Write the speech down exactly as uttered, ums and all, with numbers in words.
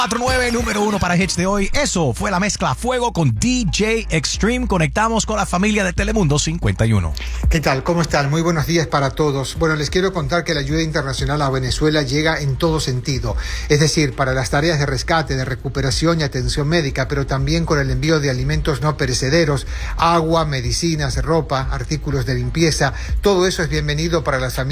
cuatro nueve, número uno para Hits de hoy. Eso fue la mezcla Fuego con D J Extreme. Conectamos con la familia de Telemundo cincuenta y uno. ¿Qué tal? ¿Cómo están? Muy buenos días para todos. Bueno, les quiero contar que la ayuda internacional a Venezuela llega en todo sentido. Es decir, para las tareas de rescate, de recuperación y atención médica, pero también con el envío de alimentos no perecederos, agua, medicinas, ropa, artículos de limpieza. Todo eso es bienvenido para las familias